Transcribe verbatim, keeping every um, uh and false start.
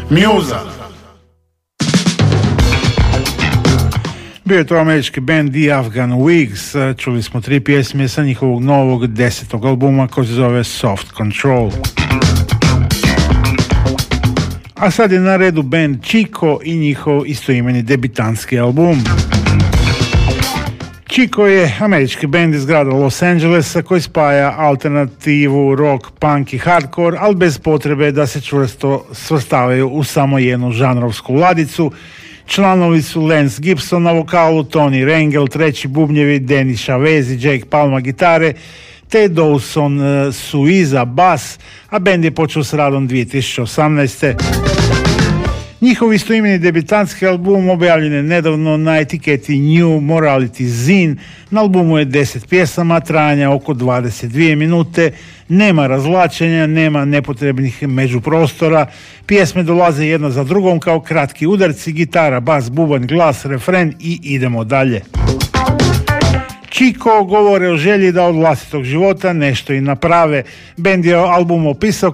Musa. Bio je to američki band The Afghan Wigs. Čuli smo tri pjesme sa njihovog novog desetog albuma koji se zove Soft Control. A sad je na redu band Chico i njihov istoimeni debitanski album. Chico je američki band iz grada Los Angelesa koji spaja alternativu, rock, punk i hardcore, ali bez potrebe da se čvrsto svrstavaju u samo jednu žanrovsku ladicu. Članovi su Lance Gibson na vokalu, Tony Rangel, treći bubnjevi, Danny Chavez i Jake Palma gitare, te Dawson Suiza bas, a bend je počeo s radom dvije tisuće osamnaeste. Njihov istoimeni debitantski album objavljen je nedavno na etiketi New Morality Zine. Na albumu je deset pjesama, trajanja oko dvadeset dvije minute, nema razvlačenja, nema nepotrebnih međuprostora, pjesme dolaze jedna za drugom kao kratki udarci, gitara, bas, bubanj, glas, refren i idemo dalje. Chico govore o želji da od vlastitog života nešto i naprave. Bend je album opisao